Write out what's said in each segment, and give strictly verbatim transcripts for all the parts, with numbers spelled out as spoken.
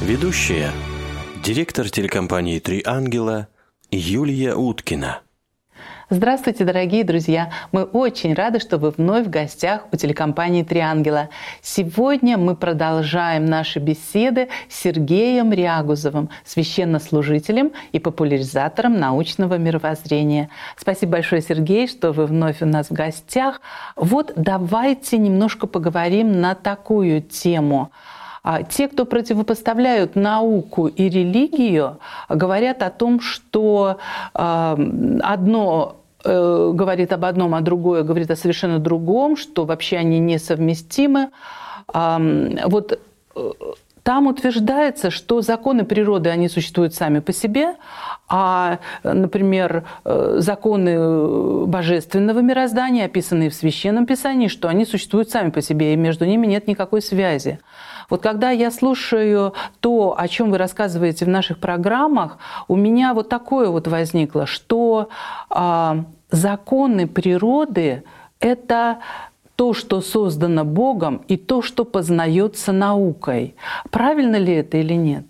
Ведущая – директор телекомпании «Три ангела» Юлия Уткина. Здравствуйте, дорогие друзья! Мы очень рады, что вы вновь в гостях у телекомпании «Три ангела». Сегодня мы продолжаем наши беседы с Сергеем Рягузовым, священнослужителем и популяризатором научного мировоззрения. Спасибо большое, Сергей, что вы вновь у нас в гостях. Вот давайте немножко поговорим на такую тему. Те, кто противопоставляют науку и религию, говорят о том, что одно говорит об одном, а другое говорит о совершенно другом, что вообще они несовместимы. Вот там утверждается, что законы природы, они существуют сами по себе, а, например, законы божественного мироздания, описанные в Священном Писании, что они существуют сами по себе, и между ними нет никакой связи. Вот когда я слушаю то, о чем вы рассказываете в наших программах, у меня вот такое вот возникло, что а, законы природы – это то, что создано Богом, и то, что познается наукой. Правильно ли это или нет?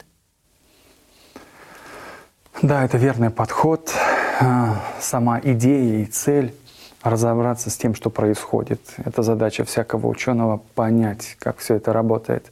Да, это верный подход. Сама идея и цель — разобраться с тем, что происходит. Это задача всякого ученого — понять, как все это работает.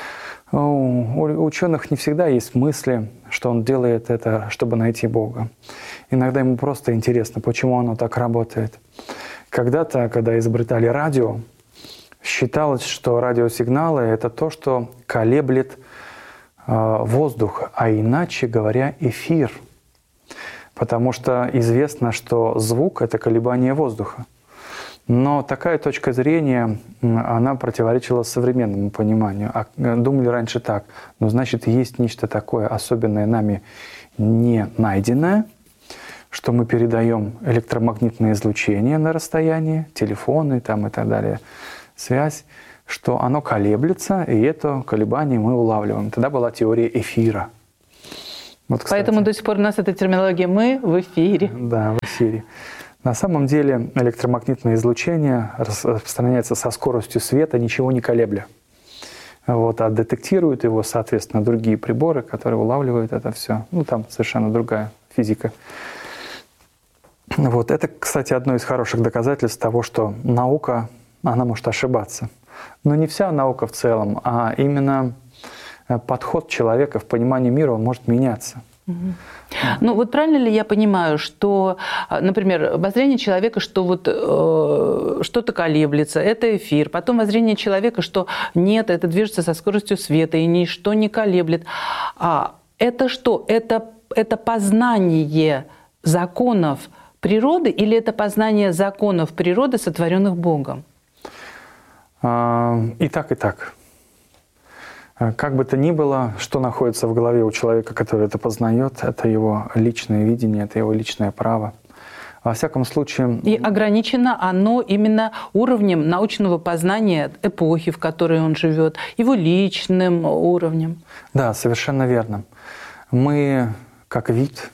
У ученых не всегда есть мысли, что он делает это, чтобы найти Бога. Иногда ему просто интересно, почему оно так работает. Когда-то, когда изобретали радио, считалось, что радиосигналы — это то, что колеблет э, воздух, а иначе говоря, эфир. Потому что известно, что звук — это колебание воздуха. Но такая точка зрения, она противоречила современному пониманию. А думали раньше так: ну, значит, есть нечто такое особенное, нами не найденное, что мы передаем электромагнитное излучение на расстоянии, телефоны там и так далее, связь, что оно колеблется, и это колебание мы улавливаем. Тогда была теория эфира. Вот, кстати, поэтому до сих пор у нас эта терминология «мы» в эфире. Да, в эфире. На самом деле электромагнитное излучение распространяется со скоростью света, ничего не колебля. Вот, а детектируют его, соответственно, другие приборы, которые улавливают это все. Ну, там совершенно другая физика. Вот. Это, кстати, одно из хороших доказательств того, что наука, она может ошибаться. Но не вся наука в целом, а именно подход человека в понимании мира, он может меняться. Угу. Ну вот правильно ли я понимаю, что, например, воззрение человека, что вот э, что-то колеблется, это эфир, потом воззрение человека, что нет, это движется со скоростью света и ничто не колеблет. А это что? Это, это познание законов природы или это познание законов природы, сотворенных Богом? И так, и так. Как бы то ни было, что находится в голове у человека, который это познает, это его личное видение, это его личное право. Во всяком случае... И ограничено оно именно уровнем научного познания эпохи, в которой он живет, его личным уровнем. Да, совершенно верно. Мы, как вид,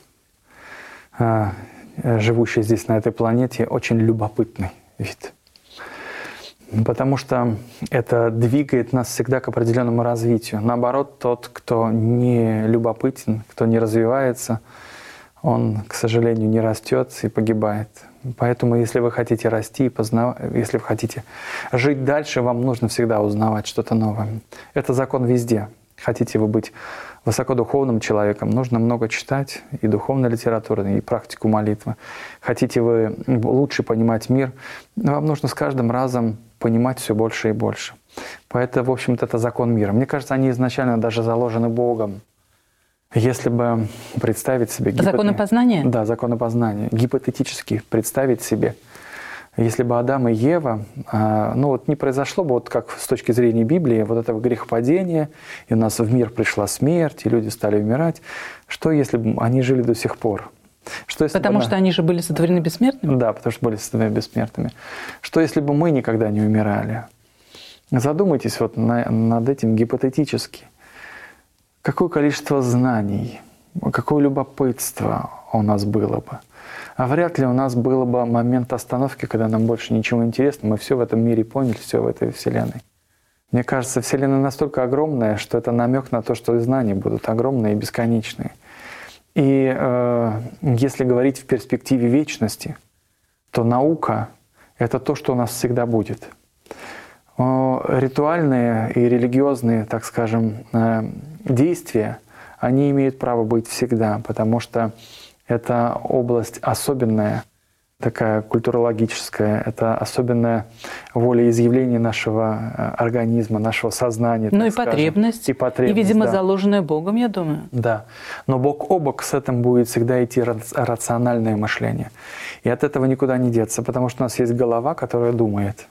живущий здесь, на этой планете, очень любопытный вид. Потому что это двигает нас всегда к определенному развитию. Наоборот, тот, кто не любопытен, кто не развивается, он, к сожалению, не растет и погибает. Поэтому, если вы хотите расти и познавать, если вы хотите жить дальше, вам нужно всегда узнавать что-то новое. Это закон везде. Хотите вы быть высокодуховным человеком, нужно много читать и духовной литературы, и практику молитвы. Хотите вы лучше понимать мир, вам нужно с каждым разом понимать все больше и больше. Поэтому, в общем-то, это закон мира. Мне кажется, они изначально даже заложены Богом. Если бы представить себе... Гипот... Законы познания? Да, законы познания. Гипотетически представить себе, если бы Адам и Ева, ну вот не произошло бы, вот как с точки зрения Библии, вот этого грехопадения, и у нас в мир пришла смерть, и люди стали умирать, что если бы они жили до сих пор? Что, если потому бы, что они же были сотворены бессмертными? Да, потому что были сотворены бессмертными. Что если бы мы никогда не умирали? Задумайтесь вот на, над этим гипотетически. Какое количество знаний, какое любопытство у нас было бы. А вряд ли у нас был бы момент остановки, когда нам больше ничего не интересно, мы все в этом мире поняли, все в этой вселенной. Мне кажется, Вселенная настолько огромная, что это намек на то, что и знания будут огромные и бесконечные. И э, если говорить в перспективе вечности, то наука — это то, что у нас всегда будет. Э, ритуальные и религиозные, так скажем, э, действия, они имеют право быть всегда, потому что это область особенная, такая культурологическая, это особенное волеизъявление нашего организма, нашего сознания. Ну и потребность, и потребность, и, видимо, да. заложенная Богом, я думаю. Да, но бок о бок с этим будет всегда идти рациональное мышление. И от этого никуда не деться, потому что у нас есть голова, которая думает.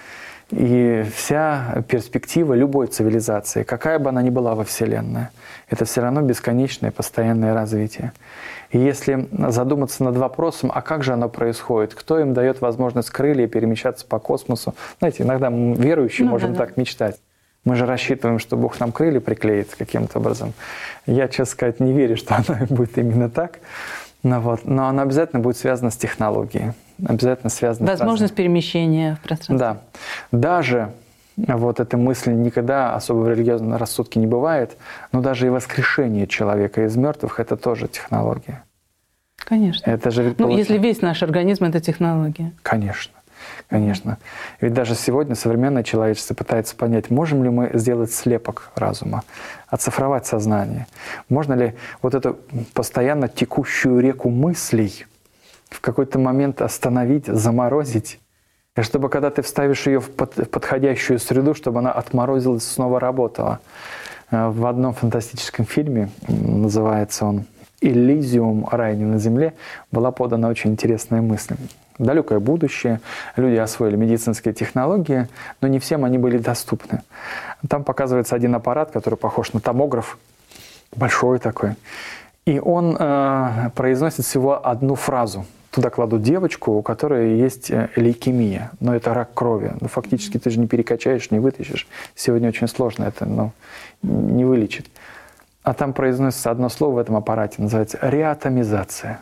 И вся перспектива любой цивилизации, какая бы она ни была во Вселенной, это все равно бесконечное постоянное развитие. И если задуматься над вопросом, а как же оно происходит, кто им дает возможность крылья перемещаться по космосу, знаете, иногда мы, верующие, ну, можем да, так да. мечтать. Мы же рассчитываем, что Бог нам крылья приклеит каким-то образом. Я, честно сказать, не верю, что оно будет именно так. Но, вот, но оно обязательно будет связано с технологией. Обязательно связано Возможность с перемещения в пространстве. Да. Даже вот эта мысль никогда особо в религиозном рассудке не бывает, но даже и воскрешение человека из мертвых — это тоже технология. Конечно. Это же ну, получается... если весь наш организм — это технология. Конечно. Конечно. Ведь даже сегодня современное человечество пытается понять, можем ли мы сделать слепок разума, оцифровать сознание. Можно ли вот эту постоянно текущую реку мыслей в какой-то момент остановить, заморозить, и чтобы, когда ты вставишь ее в подходящую среду, чтобы она отморозилась и снова работала. В одном фантастическом фильме, называется он «Элизиум. Рай не на земле», была подана очень интересная мысль. Далекое будущее, люди освоили медицинские технологии, но не всем они были доступны. Там показывается один аппарат, который похож на томограф, большой такой, и он э, произносит всего одну фразу. Туда кладут девочку, у которой есть лейкемия, но это рак крови. Ну, фактически ты же не перекачаешь, не вытащишь. Сегодня очень сложно это ну, не вылечить. А там произносится одно слово в этом аппарате, называется реатомизация.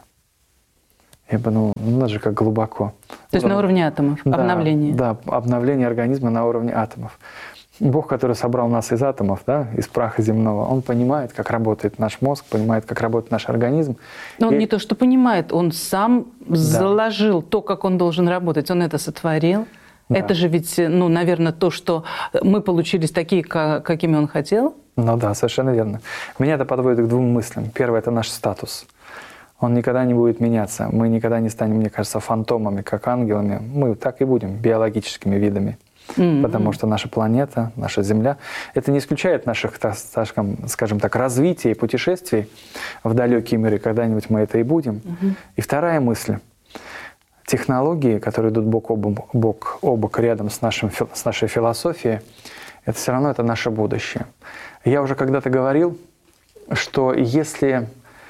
Я подумал, ну, надо же как глубоко. То есть да, на уровне атомов, да, обновление. Да, обновление организма на уровне атомов. Бог, который собрал нас из атомов, да, из праха земного, Он понимает, как работает наш мозг, понимает, как работает наш организм. Но Он и... не то, что понимает, Он сам да. заложил то, как Он должен работать. Он это сотворил. Да. Это же ведь, ну, наверное, то, что мы получились такие, какими Он хотел. Ну да, совершенно верно. Меня это подводит к двум мыслям. Первое — это наш статус. Он никогда не будет меняться. Мы никогда не станем, мне кажется, фантомами, как ангелами. Мы так и будем биологическими видами. Mm-hmm. Потому что наша планета, наша Земля, это не исключает наших, так, скажем так, развития и путешествий в далекие миры. Когда-нибудь мы это и будем. Mm-hmm. И вторая мысль. Технологии, которые идут бок о бок, бок, о бок рядом с, нашим, с нашей философией, это все равно это наше будущее. Я уже когда-то говорил, что если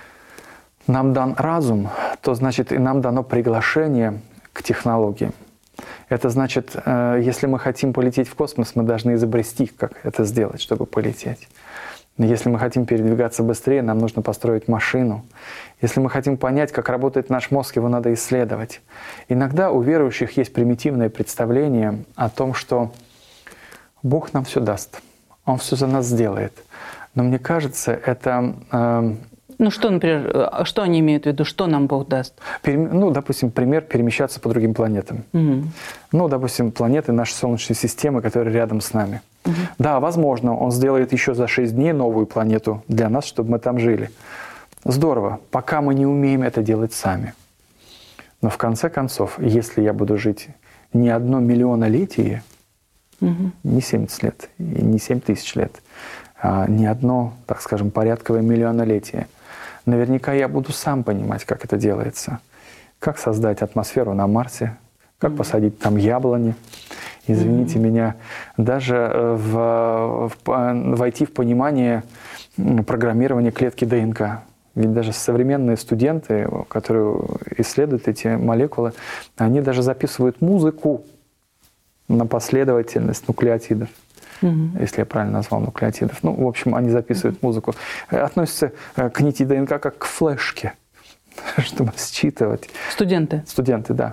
нам дан разум, то значит и нам дано приглашение к технологиям. Это значит, если мы хотим полететь в космос, мы должны изобрести, как это сделать, чтобы полететь. Если мы хотим передвигаться быстрее, нам нужно построить машину. Если мы хотим понять, как работает наш мозг, его надо исследовать. Иногда у верующих есть примитивное представление о том, что Бог нам все даст, Он все за нас сделает. Но мне кажется, это... Э, Ну что, например, что они имеют в виду, что нам Бог даст? Перем... Ну, допустим, пример — перемещаться по другим планетам. Угу. Ну, допустим, планеты нашей Солнечной системы, которые рядом с нами. Угу. Да, возможно, Он сделает еще за шесть дней новую планету для нас, чтобы мы там жили. Здорово, пока мы не умеем это делать сами. Но в конце концов, если я буду жить не одно миллионолетие, угу. не семьдесят лет и не семь тысяч лет, а не одно, так скажем, порядковое миллионолетие, наверняка я буду сам понимать, как это делается. Как создать атмосферу на Марсе, как mm-hmm. посадить там яблони. Извините mm-hmm. меня, даже в, в, войти в понимание программирования клетки ДНК. Ведь даже современные студенты, которые исследуют эти молекулы, они даже записывают музыку на последовательность нуклеотидов. Mm-hmm. Если я правильно назвал нуклеотидов. Ну, в общем, они записывают mm-hmm. музыку. Относятся к нити ДНК как к флешке, чтобы считывать. Студенты? Студенты, да.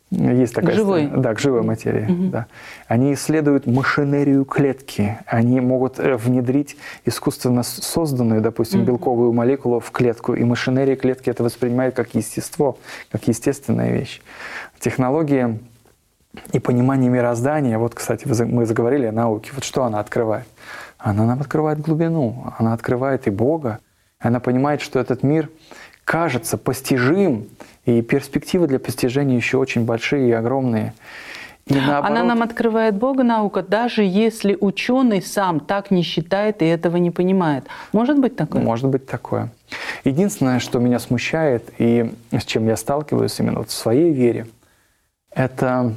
Есть такая к живой. Да, к живой материи. Угу. Да. Они исследуют машинерию клетки. Они могут внедрить искусственно созданную, допустим, белковую молекулу в клетку, и машинерия клетки это воспринимает как естество, как естественная вещь. Технология и понимание мироздания, вот, кстати, мы заговорили о науке, вот что она открывает? Она нам открывает глубину, она открывает и Бога, она понимает, что этот мир кажется постижим, и перспективы для постижения еще очень большие и огромные. И наоборот, она нам открывает Бога, наука, даже если ученый сам так не считает и этого не понимает. Может быть такое? Может быть такое. Единственное, что меня смущает и с чем я сталкиваюсь именно вот в своей вере, это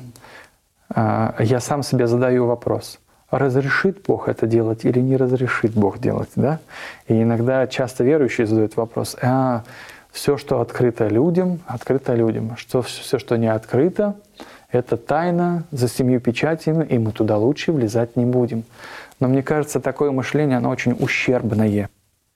э, я сам себе задаю вопрос: разрешит Бог это делать или не разрешит Бог делать? Да? И иногда часто верующие задают вопрос: а, все, что открыто людям, открыто людям. Что, все, что не открыто, это тайна за семью печатями, и мы туда лучше влезать не будем. Но мне кажется, такое мышление, оно очень ущербное.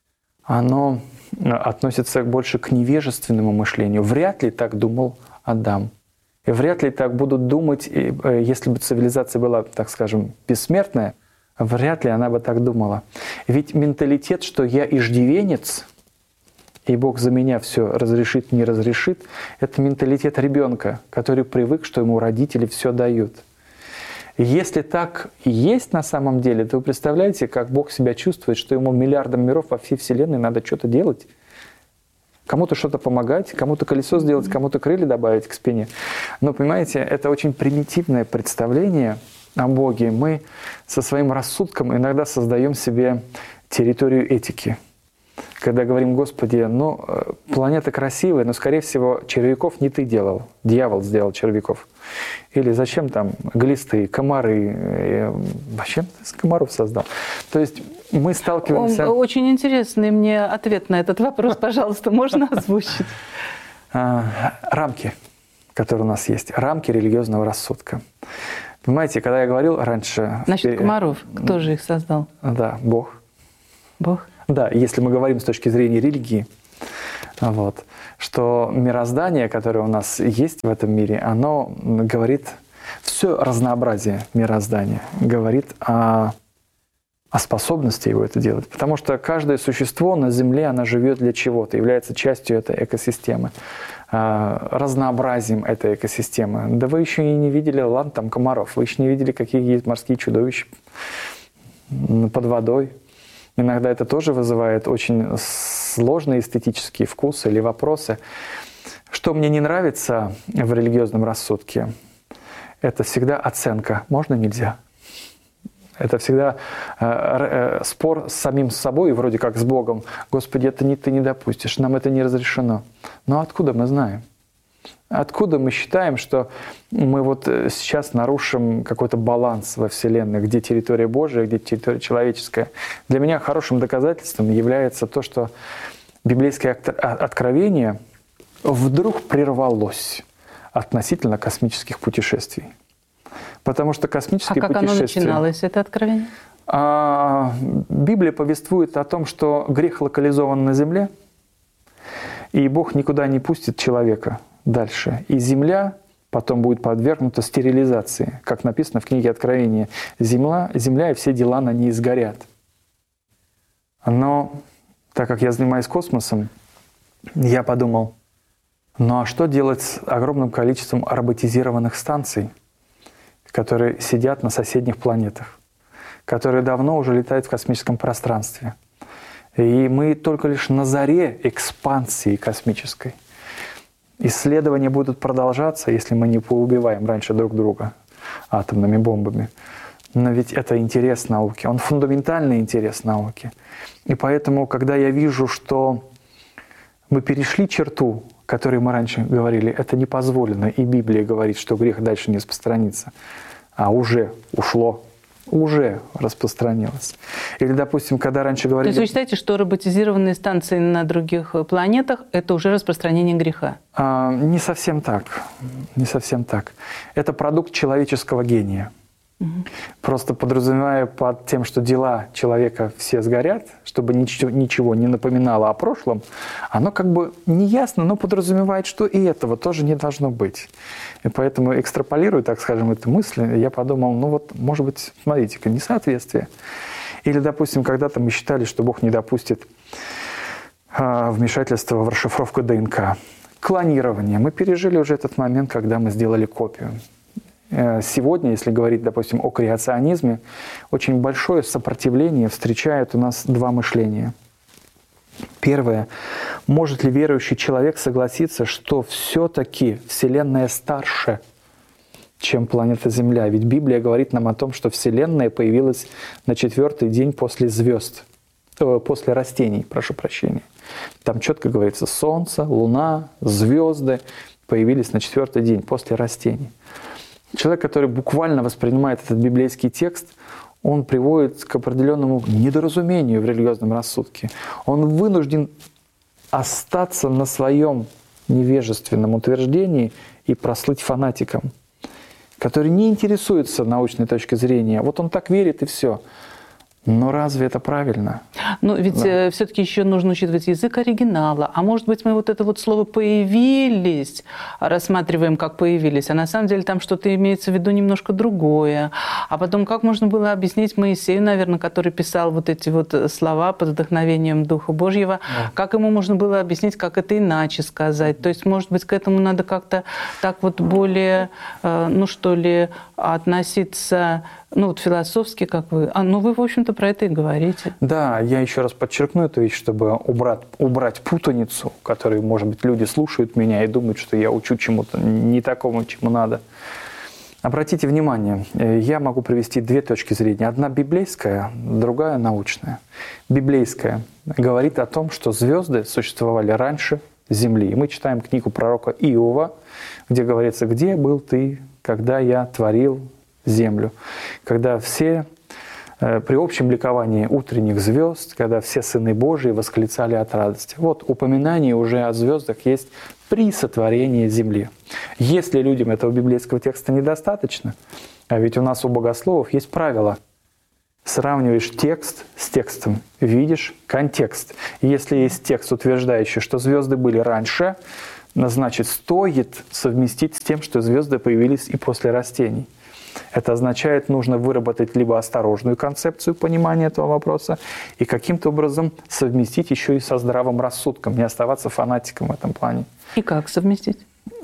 Оно относится больше к невежественному мышлению. Вряд ли так думал Адам. И вряд ли так будут думать, если бы цивилизация была, так скажем, бессмертная, вряд ли она бы так думала. Ведь менталитет, что я иждивенец, и Бог за меня все разрешит, не разрешит, это менталитет ребенка, который привык, что ему родители все дают. И если так и есть на самом деле, то вы представляете, как Бог себя чувствует, что ему миллиардам миров во всей Вселенной надо что-то делать? Кому-то что-то помогать, кому-то колесо сделать, кому-то крылья добавить к спине. Но, понимаете, это очень примитивное представление о Боге. Мы со своим рассудком иногда создаем себе территорию этики. Когда говорим: Господи, ну, планета красивая, но, скорее всего, червяков не ты делал, дьявол сделал червяков. Или зачем там глисты, комары, зачем ты комаров создал? То есть мы сталкиваемся... Очень интересный мне ответ на этот вопрос, пожалуйста, можно озвучить? Рамки, которые у нас есть, рамки религиозного рассудка. Понимаете, когда я говорил раньше... Насчет комаров, кто же их создал? Да, Бог. Бог? Да, если мы говорим с точки зрения религии, вот, что мироздание, которое у нас есть в этом мире, оно говорит, все разнообразие мироздания говорит о, о способности его это делать. Потому что каждое существо на Земле, оно живет для чего-то, является частью этой экосистемы, разнообразием этой экосистемы. Да вы еще и не видели, ладно, там комаров, вы еще не видели, какие есть морские чудовища под водой. Иногда это тоже вызывает очень сложные эстетические вкусы или вопросы. Что мне не нравится в религиозном рассудке, это всегда оценка. Можно, нельзя. Это всегда э, э, спор с самим собой, вроде как с Богом. Господи, это не ты не допустишь, нам это не разрешено. Но откуда мы знаем? Откуда мы считаем, что мы вот сейчас нарушим какой-то баланс во Вселенной, где территория Божия, где территория человеческая? Для меня хорошим доказательством является то, что библейское откровение вдруг прервалось относительно космических путешествий. Потому что космические а как путешествия... оно начиналось, это откровение? А, Библия повествует о том, что грех локализован на земле, и Бог никуда не пустит человека дальше. И земля потом будет подвергнута стерилизации. Как написано в книге Откровения, земля, земля и все дела на ней сгорят. Но так как я занимаюсь космосом, я подумал, ну а что делать с огромным количеством роботизированных станций, которые сидят на соседних планетах, которые давно уже летают в космическом пространстве? И мы только лишь на заре экспансии космической. Исследования будут продолжаться, если мы не поубиваем раньше друг друга атомными бомбами. Но ведь это интерес науки, он фундаментальный интерес науки. И поэтому, когда я вижу, что мы перешли черту, о которой мы раньше говорили, это не позволено, и Библия говорит, что грех дальше не распространится, а уже ушло, уже распространилось. Или, допустим, когда раньше говорили... То есть вы считаете, что роботизированные станции на других планетах – это уже распространение греха? А, не совсем так. Не совсем так. Это продукт человеческого гения. Угу. Просто подразумевая под тем, что дела человека все сгорят, чтобы ничего, ничего не напоминало о прошлом, оно как бы неясно, но подразумевает, что и этого тоже не должно быть. И поэтому, экстраполируя, так скажем, эту мысль, я подумал, ну вот, может быть, смотрите-ка, несоответствие. Или, допустим, когда-то мы считали, что Бог не допустит э, вмешательства в расшифровку ДНК. Клонирование. Мы пережили уже этот момент, когда мы сделали копию. Сегодня, если говорить, допустим, о креационизме, очень большое сопротивление встречает у нас два мышления. Первое. Может ли верующий человек согласиться, что все-таки Вселенная старше, чем планета Земля? Ведь Библия говорит нам о том, что Вселенная появилась на четвертый день после звезд, после растений, прошу прощения. Там четко говорится, Солнце, Луна, звезды появились на четвертый день после растений. Человек, который буквально воспринимает этот библейский текст, он приводит к определенному недоразумению в религиозном рассудке. Он вынужден остаться на своем невежественном утверждении и прослыть фанатиком, который не интересуется научной точки зрения. Вот он так верит и все. Но разве это правильно? Ну, ведь да. все-таки еще нужно учитывать язык оригинала. А может быть, мы вот это вот слово «появились» рассматриваем как «появились», а на самом деле там что-то имеется в виду немножко другое. А потом, как можно было объяснить Моисею, наверное, который писал вот эти вот слова под вдохновением Духа Божьего, да. как ему можно было объяснить, как это иначе сказать? То есть, может быть, к этому надо как-то так вот более, ну что ли, относиться... Ну, вот философски, как вы. А, ну, вы, в общем-то, про это и говорите. Да, я еще раз подчеркну эту вещь, чтобы убрать, убрать путаницу, которой, может быть, люди слушают меня и думают, что я учу чему-то не такому, чему надо. Обратите внимание, я могу привести две точки зрения. Одна библейская, другая научная. Библейская говорит о том, что звезды существовали раньше Земли. И мы читаем книгу пророка Иова, где говорится, «Где был ты, когда я творил землю», когда все э, при общем ликовании утренних звезд, когда все сыны Божии восклицали от радости. Вот упоминание уже о звездах есть при сотворении земли. Если людям этого библейского текста недостаточно, а ведь у нас у богословов есть правило: сравниваешь текст с текстом, видишь контекст. И если есть текст, утверждающий, что звезды были раньше, значит, стоит совместить с тем, что звезды появились и после растений. Это означает, нужно выработать либо осторожную концепцию понимания этого вопроса и каким-то образом совместить еще и со здравым рассудком, не оставаться фанатиком в этом плане. И как совместить?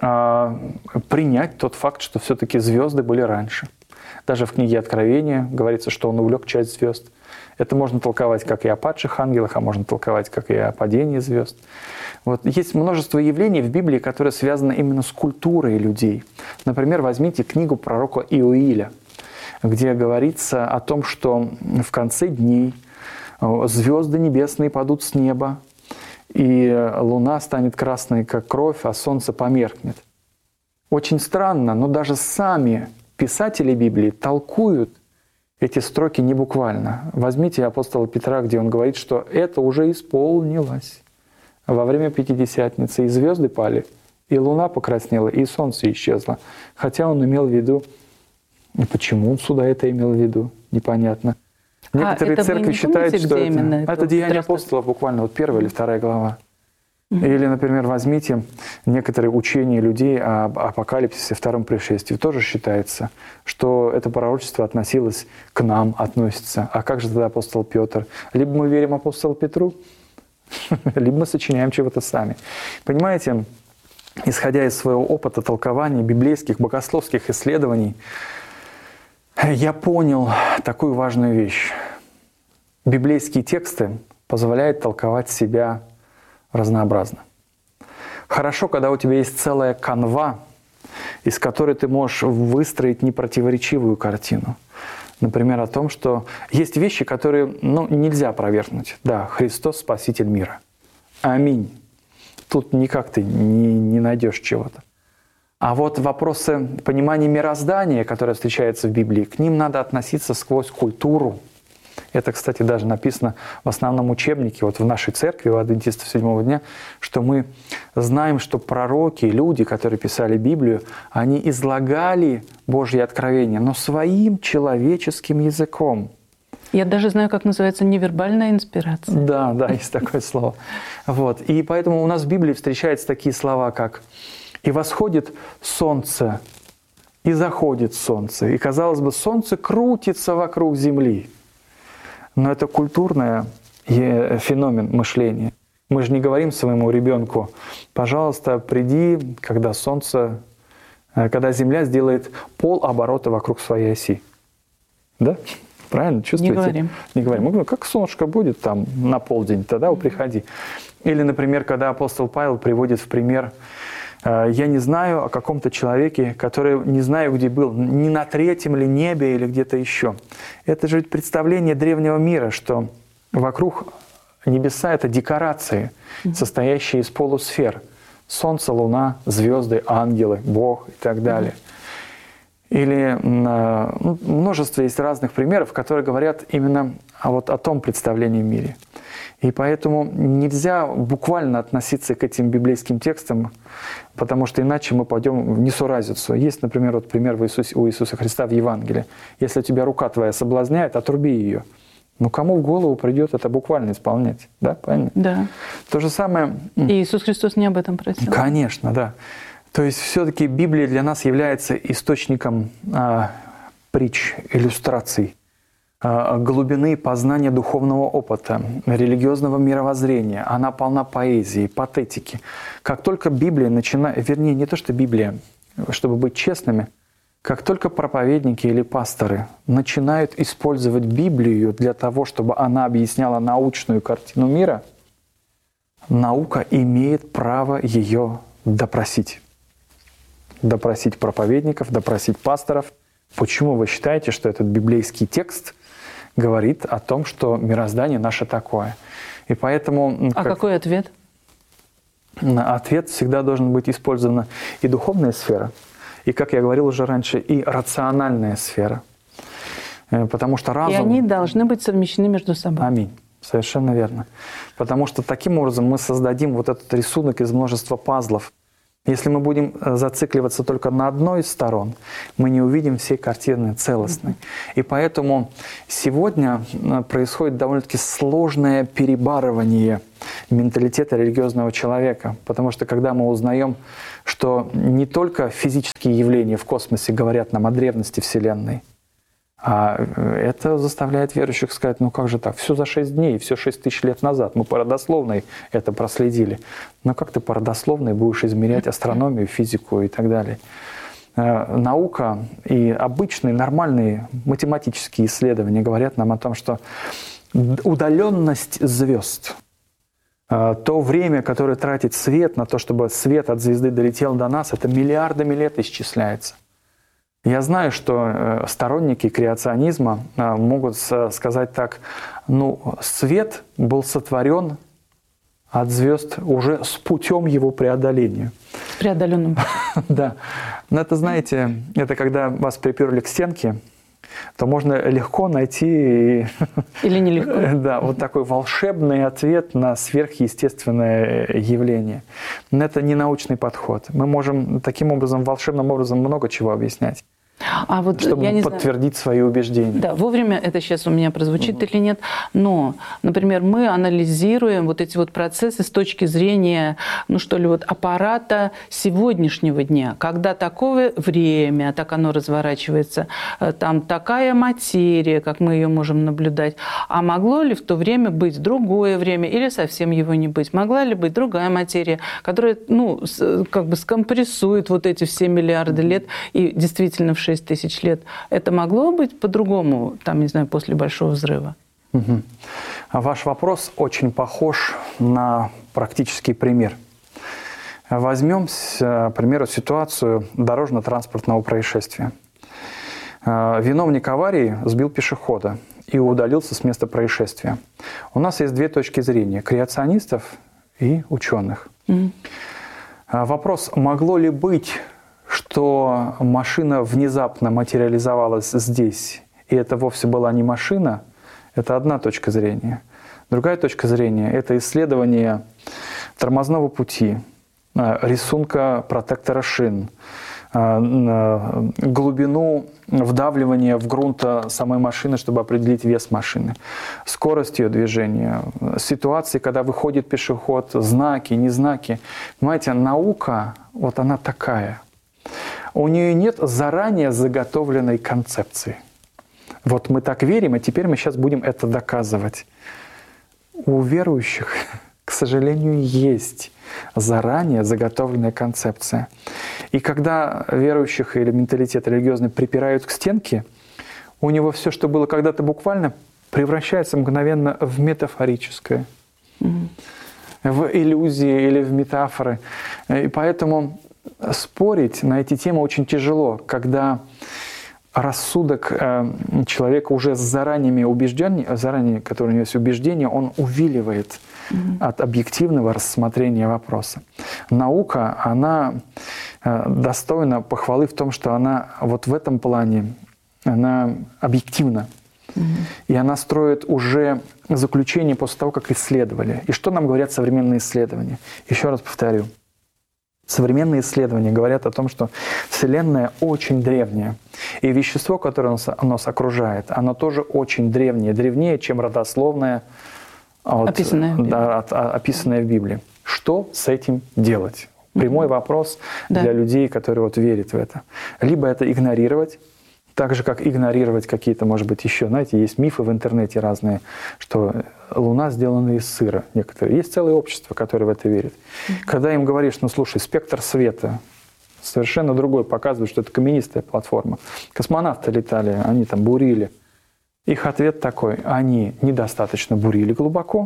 А, принять тот факт, что все-таки звезды были раньше. Даже в книге Откровения говорится, что он увлек часть звезд. Это можно толковать как и о падших ангелах, а можно толковать как и о падении звезд. Вот. Есть множество явлений в Библии, которые связаны именно с культурой людей. Например, возьмите книгу пророка Иоиля, где говорится о том, что в конце дней звезды небесные падут с неба, и луна станет красной, как кровь, а солнце померкнет. Очень странно, но даже сами писатели Библии толкуют эти строки не буквально. Возьмите апостола Петра, где он говорит, что это уже исполнилось. Во время Пятидесятницы и звезды пали, и луна покраснела, и солнце исчезло. Хотя он имел в виду... И почему он сюда это имел в виду? Непонятно. Некоторые а, церкви считают, что это, это, это Деяния просто... апостолов, буквально вот первая или вторая глава. Mm-hmm. Или, например, возьмите некоторые учения людей об апокалипсисе, втором пришествии. Тоже считается, что это пророчество относилось к нам, относится. А как же тогда апостол Петр? Либо мы верим апостолу Петру, либо мы сочиняем чего-то сами. Понимаете, исходя из своего опыта толкования библейских, богословских исследований, я понял такую важную вещь. Библейские тексты позволяют толковать себя разнообразно. Хорошо, когда у тебя есть целая канва, из которой ты можешь выстроить непротиворечивую картину. Например, о том, что есть вещи, которые ну, нельзя опровергнуть. Да, Христос – Спаситель мира. Аминь. Тут никак ты не, не найдешь чего-то. А вот вопросы понимания мироздания, которые встречаются в Библии, к ним надо относиться сквозь культуру. Это, кстати, даже написано в основном учебнике, вот в нашей церкви, у адвентистов седьмого дня, что мы знаем, что пророки, люди, которые писали Библию, они излагали Божьи откровения, но своим человеческим языком. Я даже знаю, как называется невербальная инспирация. Да, да, есть такое слово. Вот. И поэтому у нас в Библии встречаются такие слова, как «И восходит солнце, и заходит солнце». И, казалось бы, солнце крутится вокруг земли. Но это культурный феномен мышления. Мы же не говорим своему ребенку: пожалуйста, приди, когда солнце, когда Земля сделает полоборота вокруг своей оси. Да? Правильно? Чувствуете? Не говорим. Не говорим. Мы говорим: как солнышко будет там на полдень, тогда mm-hmm. приходи. Или, например, когда апостол Павел приводит в пример: я не знаю о каком-то человеке, который не знаю, где был, ни на третьем ли небе или где-то еще. Это же представление древнего мира, что вокруг небеса — это декорации, состоящие из полусфер. Солнце, луна, звезды, ангелы, Бог и так далее. Или ну, множество есть разных примеров, которые говорят именно о, вот, о том представлении в мире. И поэтому нельзя буквально относиться к этим библейским текстам, потому что иначе мы пойдем в несуразицу. Есть, например, вот пример у Иисуса, у Иисуса Христа в Евангелии. Если тебя рука твоя соблазняет, отруби ее. Ну кому в голову придет это буквально исполнять? Да, правильно? Да. То же самое... И Иисус Христос не об этом просил. Конечно, да. То есть все-таки Библия для нас является источником а, притч, иллюстраций, а, глубины познания духовного опыта, религиозного мировоззрения. Она полна поэзии, патетики. Как только Библия начинает, вернее, не то что Библия, чтобы быть честными, как только проповедники или пасторы начинают использовать Библию для того, чтобы она объясняла научную картину мира, наука имеет право ее допросить. Допросить проповедников, допросить пасторов. Почему вы считаете, что этот библейский текст говорит о том, что мироздание наше такое? И поэтому... А как... какой ответ? Ответ всегда должен быть использована и духовная сфера, и, как я говорил уже раньше, и рациональная сфера. Потому что разум... И они должны быть совмещены между собой. Аминь. Совершенно верно. Потому что таким образом мы создадим вот этот рисунок из множества пазлов. Если мы будем зацикливаться только на одной из сторон, мы не увидим всей картины целостной. И поэтому сегодня происходит довольно-таки сложное перебарывание менталитета религиозного человека. Потому что когда мы узнаем, что не только физические явления в космосе говорят нам о древности Вселенной, а это заставляет верующих сказать: ну как же так, все за шесть дней, все шесть тысяч лет назад, мы по родословной это проследили. Но как ты по родословной будешь измерять астрономию, физику и так далее? Наука и обычные, нормальные математические исследования говорят нам о том, что удаленность звезд, то время, которое тратит свет на то, чтобы свет от звезды долетел до нас, это миллиардами лет исчисляется. Я знаю, что сторонники креационизма могут сказать так: ну, свет был сотворен от звезд уже с путем его преодоления. С преодоленным. Да. Но это, знаете, это когда вас приперли к стенке, то можно легко найти... Или нелегко. Да, вот такой волшебный ответ на сверхъестественное явление. Но это не научный подход. Мы можем таким образом, волшебным образом много чего объяснять. А вот, чтобы я не подтвердить знаю, свои убеждения. Да, вовремя это сейчас у меня прозвучит угу. или нет, но, например, мы анализируем вот эти вот процессы с точки зрения, ну что ли, вот аппарата сегодняшнего дня, когда такое время, так оно разворачивается, там такая материя, как мы ее можем наблюдать, а могло ли в то время быть другое время или совсем его не быть? Могла ли быть другая материя, которая, ну, как бы скомпрессует вот эти все миллиарды лет и действительно в шесть тысяч лет. Это могло быть по-другому, там, не знаю, после Большого взрыва? Угу. Ваш вопрос очень похож на практический пример. Возьмем, к примеру, ситуацию дорожно-транспортного происшествия. Виновник аварии сбил пешехода и удалился с места происшествия. У нас есть две точки зрения – креационистов и ученых. Угу. Вопрос, могло ли быть, что машина внезапно материализовалась здесь, и это вовсе была не машина, Это одна точка зрения. Другая точка зрения – это исследование тормозного пути, рисунка протектора шин, глубину вдавливания в грунт самой машины, чтобы определить вес машины, скорость ее движения, ситуации, когда выходит пешеход, знаки, не знаки. Понимаете, наука, вот она такая. У нее нет заранее заготовленной концепции. Вот мы так верим, и теперь мы сейчас будем это доказывать. У верующих, к сожалению, есть заранее заготовленная концепция. И когда верующих или менталитет религиозный припирают к стенке, у него все, что было когда-то буквально, превращается мгновенно в метафорическое, mm-hmm. в иллюзии или в метафоры. И поэтому спорить на эти темы очень тяжело, когда рассудок человека уже с заранними убеждениями, заранее, которые у него есть убеждения, он увиливает mm-hmm. от объективного рассмотрения вопроса. Наука, она достойна похвалы в том, что она вот в этом плане, она объективна. Mm-hmm. И она строит уже заключение после того, как исследовали. И что нам говорят современные исследования? Еще раз повторю. Современные исследования говорят о том, что Вселенная очень древняя. И вещество, которое нас, нас окружает, оно тоже очень древнее. Древнее, чем родословное, от, описанное, в да, от, описанное в Библии. Что с этим делать? Прямой mm-hmm. вопрос да. для людей, которые вот верят в это. Либо это игнорировать, так же, как игнорировать какие-то, может быть, еще, знаете, есть мифы в интернете разные, что Луна сделана из сыра. Некоторые. Есть целое общество, которое в это верит. Mm-hmm. Когда им говоришь, ну слушай, спектр света совершенно другой, показывает, что это каменистая платформа. Космонавты летали, они там бурили. Их ответ такой: они недостаточно бурили глубоко.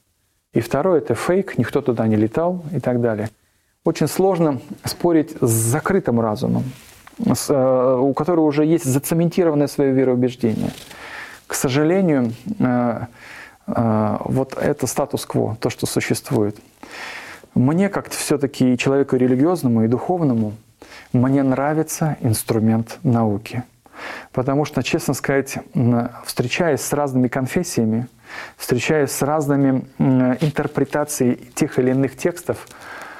И второе, это фейк, никто туда не летал и так далее. Очень сложно спорить с закрытым разумом, с, у которого уже есть зацементированное свое вероубеждение. К сожалению, вот это статус-кво, то, что существует. Мне, как все-таки и человеку религиозному, и духовному, мне нравится инструмент науки. Потому что, честно сказать, встречаясь с разными конфессиями, встречаясь с разными интерпретациями тех или иных текстов,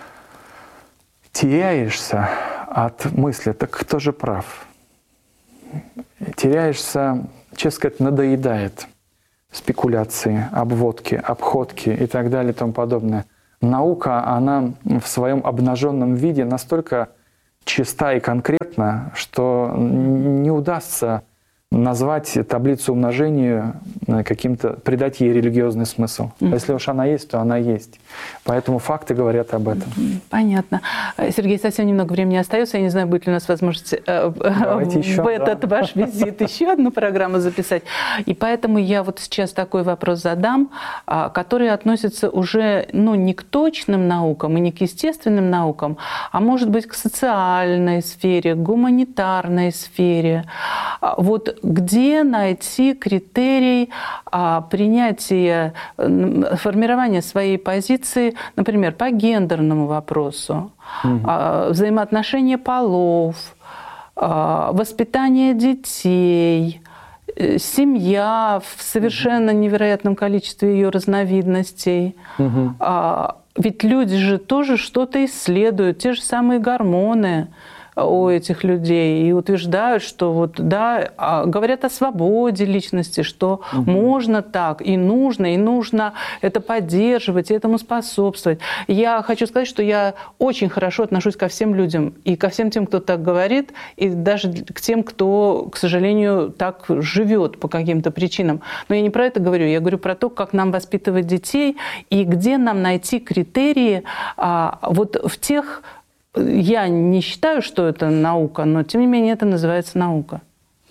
теряешься от мысли, так кто же прав? Теряешься, честно сказать, надоедает спекуляции, обводки, обходки и так далее и тому подобное. Наука, она в своем обнаженном виде настолько чиста и конкретна, что не удастся назвать таблицу умножения каким-то, придать ей религиозный смысл. Mm-hmm. Если уж она есть, то она есть. Поэтому факты говорят об этом. Понятно. Сергей, совсем немного времени остается. Я не знаю, будет ли у нас возможность Давайте в еще, этот да. ваш визит еще одну программу записать. И поэтому я вот сейчас такой вопрос задам, который относится уже ну, не к точным наукам и не к естественным наукам, а может быть к социальной сфере, к гуманитарной сфере. Вот где найти критерий а, принятия, формирования своей позиции, например, по гендерному вопросу, угу. а, взаимоотношения полов, а, воспитание детей, семья в совершенно невероятном количестве ее разновидностей. Угу. А, ведь люди же тоже что-то исследуют, те же самые гормоны у этих людей и утверждают, что вот да, говорят о свободе личности, что угу. можно так и нужно, и нужно это поддерживать, и этому способствовать. Я хочу сказать, что я очень хорошо отношусь ко всем людям, и ко всем тем, кто так говорит, и даже к тем, кто, к сожалению, так живет по каким-то причинам. Но я не про это говорю, я говорю про то, как нам воспитывать детей, и где нам найти критерии а, вот в тех. Я не считаю, что это наука, но тем не менее это называется наука.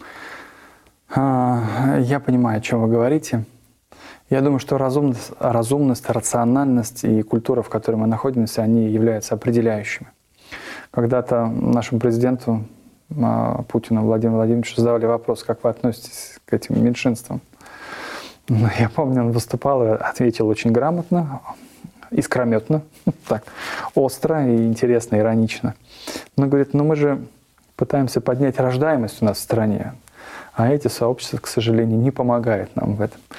Я понимаю, о чем вы говорите. Я думаю, что разумность, разумность, рациональность и культура, в которой мы находимся, они являются определяющими. Когда-то нашему президенту Путину Владимиру Владимировичу задавали вопрос, как вы относитесь к этим меньшинствам. Я помню, он выступал и ответил очень грамотно, искрометно, так, остро и интересно, иронично. Но говорит, ну мы же пытаемся поднять рождаемость у нас в стране. А эти сообщества, к сожалению, не помогают нам в этом.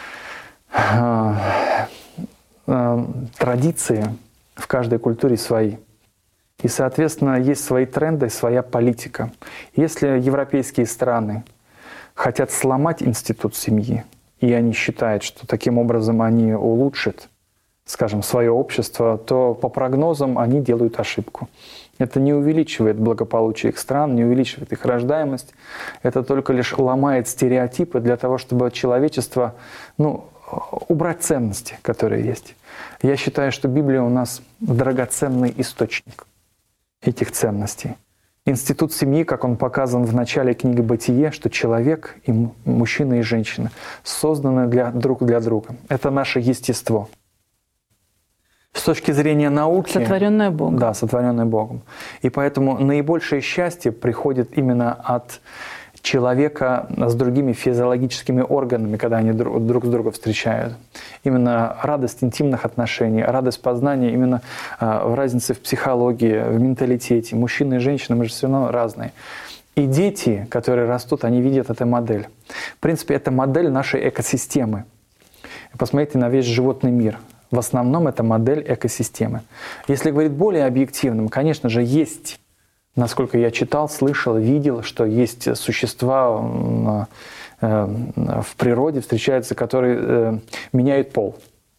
Традиции в каждой культуре свои. И, соответственно, есть свои тренды, своя политика. Если европейские страны хотят сломать институт семьи, и они считают, что таким образом они улучшат, скажем, свое общество, то по прогнозам они делают ошибку. Это не увеличивает благополучие их стран, не увеличивает их рождаемость. Это только лишь ломает стереотипы для того, чтобы человечество, ну, убрать ценности, которые есть. Я считаю, что Библия у нас драгоценный источник этих ценностей. Институт семьи, как он показан в начале книги «Бытие», что человек, и мужчина, и женщина созданы для, друг для друга. Это наше естество. С точки зрения науки... Сотворенное Богом. Да, сотворенное Богом. И поэтому наибольшее счастье приходит именно от человека с другими физиологическими органами, когда они друг с другом встречают. Именно радость интимных отношений, радость познания именно в разнице в психологии, в менталитете. Мужчины и женщины, мы же все равно разные. И дети, которые растут, они видят эту модель. В принципе, это модель нашей экосистемы. Посмотрите на весь животный мир. В основном это модель экосистемы. Если говорить более объективным, конечно же, есть, насколько я читал, слышал, видел, что есть существа в природе, встречаются, которые меняют пол.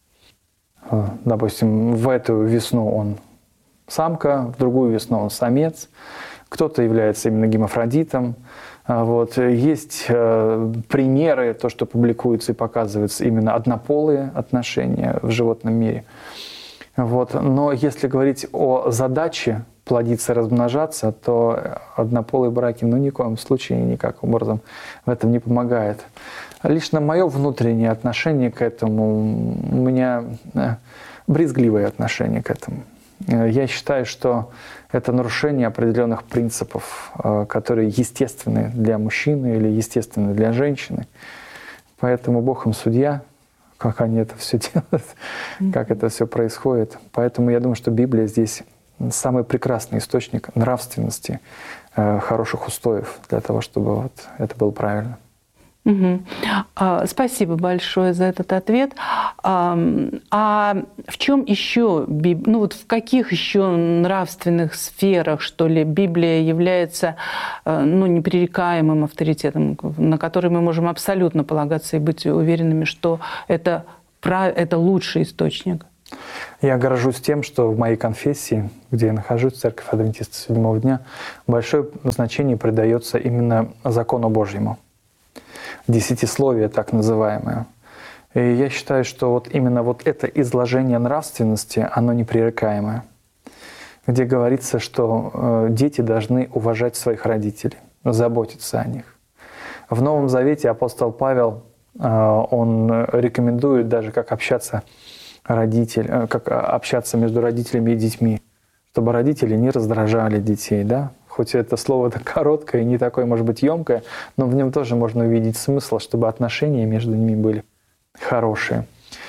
Допустим, в эту весну он самка, в другую весну он самец. Кто-то является именно гермафродитом. Вот. Есть э, примеры, то, что публикуется и показывается, именно однополые отношения в животном мире. Вот. Но если говорить о задаче плодиться, размножаться, то однополые браки ну, ни в коем случае никаким образом в этом не помогает. Лично мое внутреннее отношение к этому, у меня брезгливое отношение к этому. Я считаю, что это нарушение определенных принципов, которые естественны для мужчины или естественны для женщины. Поэтому Бог им судья, как они это все делают, как это все происходит. Поэтому я думаю, что Библия здесь самый прекрасный источник нравственности, хороших устоев для того, чтобы вот это было правильно. Угу. А, спасибо большое за этот ответ. А, а в чем еще, ну вот в каких еще нравственных сферах, что ли, Библия является ну, непререкаемым авторитетом, на который мы можем абсолютно полагаться и быть уверенными, что это, это лучший источник? Я горжусь тем, что в моей конфессии, где я нахожусь, Церковь Адвентистов седьмого дня, большое значение придается именно закону Божьему. Десятисловие так называемое. И я считаю, что вот именно вот это изложение нравственности, оно непререкаемое, где говорится, что дети должны уважать своих родителей, заботиться о них. В Новом Завете апостол Павел, он рекомендует даже, как общаться, родитель, как общаться между родителями и детьми, чтобы родители не раздражали детей, да? Хоть это слово-то короткое и не такое, может быть, емкое, но в нем тоже можно увидеть смысл, чтобы отношения между ними были хорошие.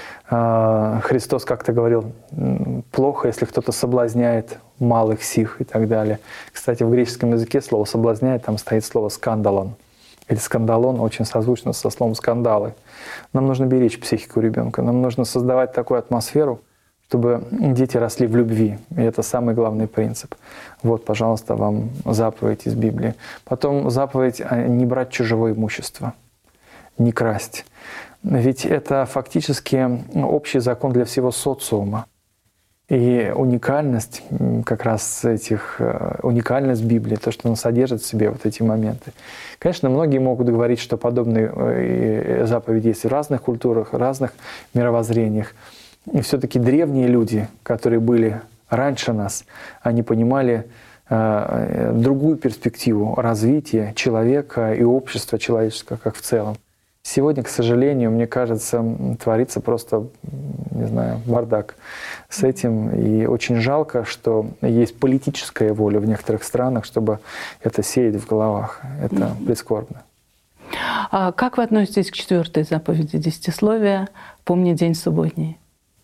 Христос как-то говорил, плохо, если кто-то соблазняет малых сих и так далее. Кстати, в греческом языке слово «соблазняет» там стоит слово «скандалон». Или «скандалон» очень созвучно со словом «скандалы». Нам нужно беречь психику ребенка, нам нужно создавать такую атмосферу, чтобы дети росли в любви. И это самый главный принцип. Вот, пожалуйста, вам заповедь из Библии. Потом заповедь не брать чужого имущества, не красть. Ведь это фактически общий закон для всего социума. И уникальность как раз этих, уникальность Библии, то, что она содержит в себе вот эти моменты. Конечно, многие могут говорить, что подобные заповеди есть в разных культурах, разных мировоззрениях. И все-таки древние люди, которые были раньше нас, они понимали э, другую перспективу развития человека и общества человеческого как в целом. Сегодня, к сожалению, мне кажется, творится просто, не знаю, бардак с этим. И очень жалко, что есть политическая воля в некоторых странах, чтобы это сеять в головах. Это прискорбно. А как вы относитесь к четвертой заповеди десятисловия «Помни день субботний»?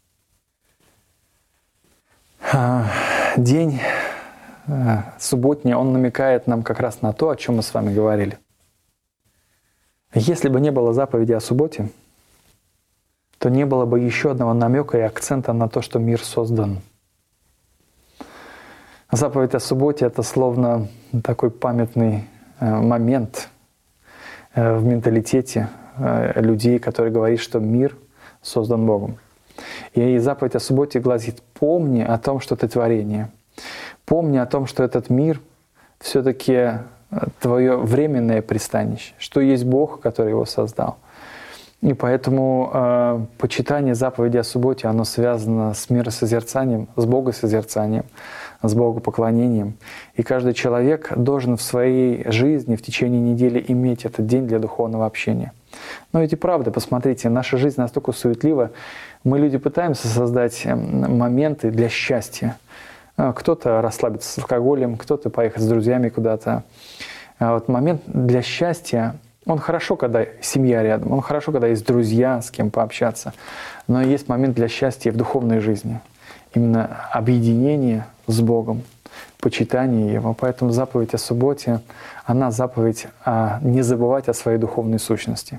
День субботний, он намекает нам как раз на то, о чем мы с вами говорили. Если бы не было заповеди о субботе, то не было бы еще одного намека и акцента на то, что мир создан. Заповедь о субботе — это словно такой памятный момент в менталитете людей, которые говорят, что мир создан Богом. И заповедь о субботе гласит: помни о том, что ты творение. Помни о том, что этот мир все-таки твое временное пристанище, что есть Бог, который его создал. И поэтому э, почитание заповеди о субботе, оно связано с миросозерцанием, с богосозерцанием, с богопоклонением. И каждый человек должен в своей жизни в течение недели иметь этот день для духовного общения. Но ведь и правда, посмотрите, наша жизнь настолько суетлива. Мы, люди, пытаемся создать моменты для счастья. Кто-то расслабиться с алкоголем, кто-то поехать с друзьями куда-то. А вот момент для счастья, он хорошо, когда семья рядом, он хорошо, когда есть друзья, с кем пообщаться. Но есть момент для счастья в духовной жизни. Именно объединение с Богом, почитание Его. Поэтому заповедь о субботе, она заповедь о не забывать о своей духовной сущности.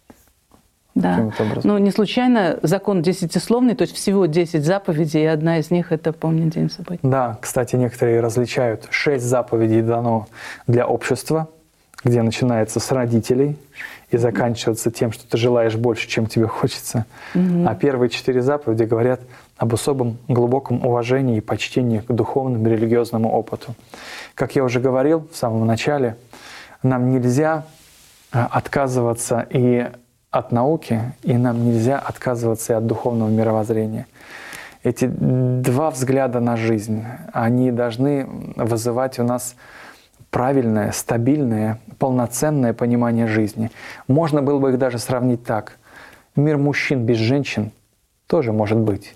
Да, но не случайно закон десятисловный, то есть всего десять заповедей, и одна из них — это «помни день субботний». Да, кстати, некоторые различают. Шесть заповедей дано для общества, где начинается с родителей и заканчивается тем, что ты желаешь больше, чем тебе хочется. Mm-hmm. А первые четыре заповеди говорят об особом глубоком уважении и почтении к духовному и религиозному опыту. Как я уже говорил в самом начале, нам нельзя отказываться и от науки, и нам нельзя отказываться и от духовного мировоззрения. Эти два взгляда на жизнь, они должны вызывать у нас правильное, стабильное, полноценное понимание жизни. Можно было бы их даже сравнить так. Мир мужчин без женщин тоже может быть.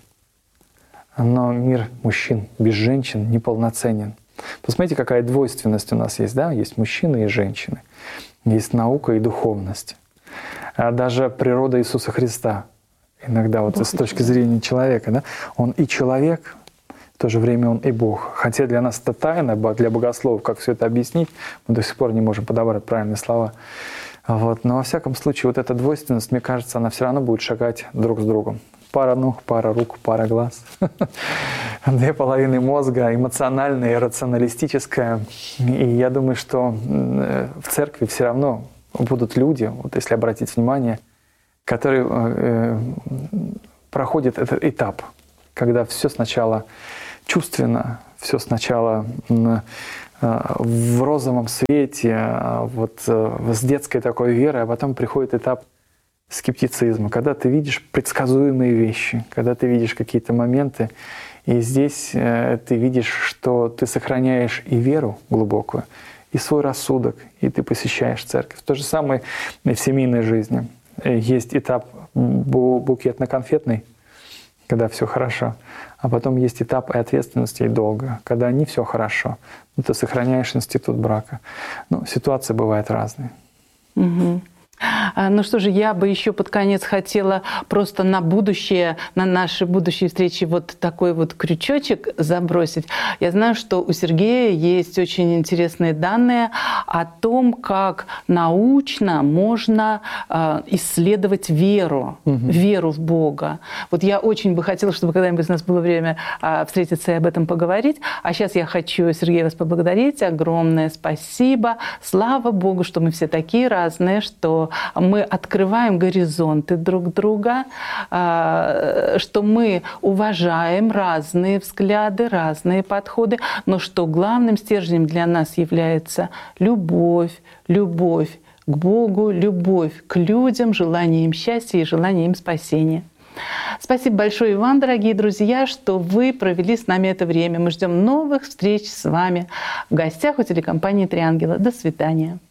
Но мир мужчин без женщин неполноценен. Посмотрите, какая двойственность у нас есть. Да? Есть мужчины и женщины. Есть наука и духовность. А даже природа Иисуса Христа. Иногда вот с точки зрения человека. Да? Он и человек, в то же время он и Бог. Хотя для нас это тайна, для богословов, как все это объяснить, мы до сих пор не можем подобрать правильные слова. Вот. Но во всяком случае, вот эта двойственность, мне кажется, она все равно будет шагать друг с другом. Пара ног, пара рук, пара глаз. Две половины мозга, эмоциональная и рационалистическая. И я думаю, что в церкви все равно будут люди, вот если обратить внимание, которые э, проходят этот этап, когда все сначала чувственно, все сначала э, в розовом свете, вот э, с детской такой верой, а потом приходит этап скептицизма, когда ты видишь предсказуемые вещи, когда ты видишь какие-то моменты, и здесь э, ты видишь, что ты сохраняешь и веру глубокую, и свой рассудок, и ты посещаешь церковь. То же самое и в семейной жизни. Есть этап букетно-конфетный, когда все хорошо, а потом есть этап и ответственности, и долга, когда не все хорошо, но ты сохраняешь институт брака. Ну, ситуации бывают разные. Угу. Ну что же, я бы еще под конец хотела просто на будущее, на наши будущие встречи вот такой вот крючочек забросить. Я знаю, что у Сергея есть очень интересные данные о том, как научно можно исследовать веру, угу. веру в Бога. Вот я очень бы хотела, чтобы когда-нибудь у нас было время встретиться и об этом поговорить. А сейчас я хочу, Сергей, вас поблагодарить. Огромное спасибо. Слава Богу, что мы все такие разные, что мы открываем горизонты друг друга, что мы уважаем разные взгляды, разные подходы, но что главным стержнем для нас является любовь, любовь к Богу, любовь к людям, желание им счастья и желание им спасения. Спасибо большое вам, дорогие друзья, что вы провели с нами это время. Мы ждем новых встреч с вами в гостях у телекомпании «Три ангела». До свидания.